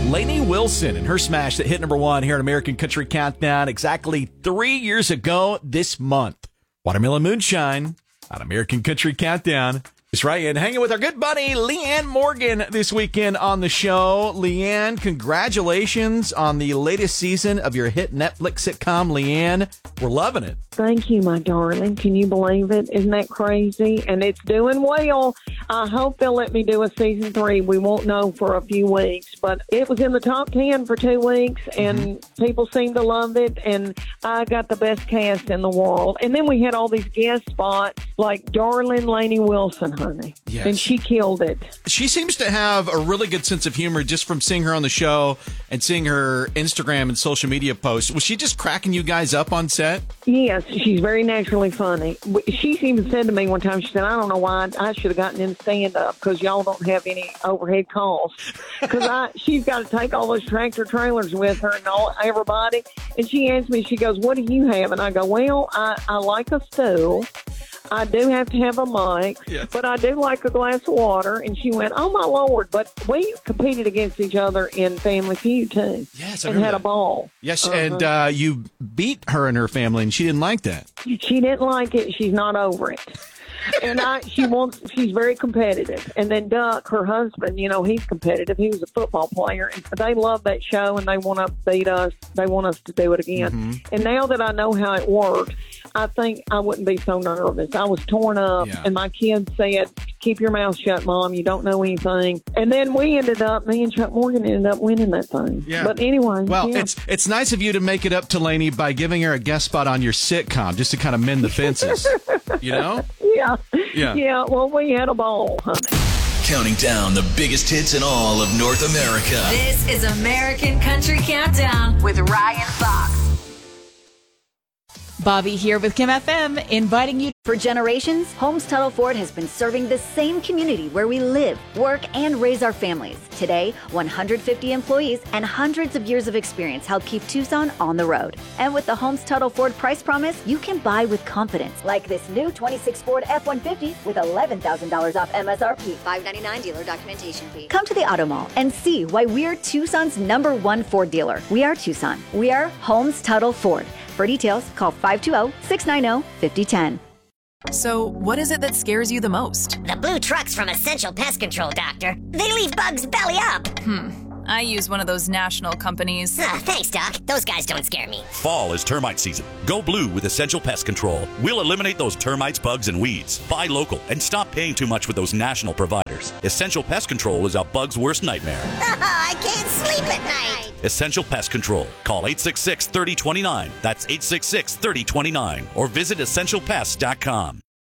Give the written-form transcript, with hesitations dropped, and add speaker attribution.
Speaker 1: Lainey Wilson and her smash that hit number one here at American Country Countdown exactly 3 years ago this month. Watermelon Moonshine on American Country Countdown. That's right, and hanging with our good buddy Leanne Morgan this weekend on the show. Leanne, congratulations on the latest season of your hit Netflix sitcom, Leanne. We're loving it.
Speaker 2: Thank you, my darling. Can you believe it? Isn't that crazy? And it's doing well. I hope they'll let me do a season 3. We won't know for a few weeks, but it was in the top 10 for 2 weeks, and people seem to love it, and I got the best cast in the world. And then we had all these guest spots like darling Lainey Wilson, honey.
Speaker 1: Yes.
Speaker 2: And she killed it.
Speaker 1: She seems to have a really good sense of humor just from seeing her on the show and seeing her Instagram and social media posts. Was she just cracking you guys up on set?
Speaker 2: Yes, she's very naturally funny. She even said to me one time, she said, I don't know why I should have gotten in stand-up because y'all don't have any overhead costs. Because she's got to take all those tractor trailers with her and everybody. And she asked me, she goes, what do you have? And I go, well, I like a stool. I do have to have a mic, but I do like a glass of water. And she went, oh, my Lord. But we competed against each other in Family Feud, too.
Speaker 1: Yes,
Speaker 2: and had a ball.
Speaker 1: Yes, and you beat her and her family, and she didn't like that.
Speaker 2: She didn't like it. She's not over it. And she's very competitive. And then Duck, her husband, he's competitive. He was a football player. And they love that show, and they want to beat us. They want us to do it again. Mm-hmm. And now that I know how it works, I think I wouldn't be so nervous. I was torn up, and my kids said, keep your mouth shut, Mom. You don't know anything. And then me and Chuck Morgan ended up winning that thing. Yeah. But anyway.
Speaker 1: Well, it's nice of you to make it up to Lainey by giving her a guest spot on your sitcom just to kind of mend the fences.
Speaker 2: Yeah, well, we had a ball, honey.
Speaker 3: Counting down the biggest hits in all of North America.
Speaker 4: This is American Country Countdown with Ryan Fox.
Speaker 5: Bobby here with Kim FM, inviting you.
Speaker 6: For generations, Holmes Tuttle Ford has been serving the same community where we live, work, and raise our families. Today, 150 employees and hundreds of years of experience help keep Tucson on the road. And with the Holmes Tuttle Ford price promise, you can buy with confidence. Like this new 26 Ford F-150 with $11,000 off MSRP.
Speaker 7: $599 dealer documentation fee.
Speaker 6: Come to the Auto Mall and see why we're Tucson's #1 Ford dealer. We are Tucson. We are Holmes Tuttle Ford. For details, call 520-690-5010.
Speaker 5: So, what is it that scares you the most?
Speaker 7: The blue trucks from Essential Pest Control, Doctor. They leave bugs belly up.
Speaker 5: I use one of those national companies.
Speaker 7: Thanks, Doc. Those guys don't scare me.
Speaker 8: Fall is termite season. Go blue with Essential Pest Control. We'll eliminate those termites, bugs, and weeds. Buy local and stop paying too much with those national providers. Essential Pest Control is a bug's worst nightmare.
Speaker 7: I can't sleep at night.
Speaker 8: Essential Pest Control. Call 866-3029. That's 866-3029. Or visit EssentialPest.com.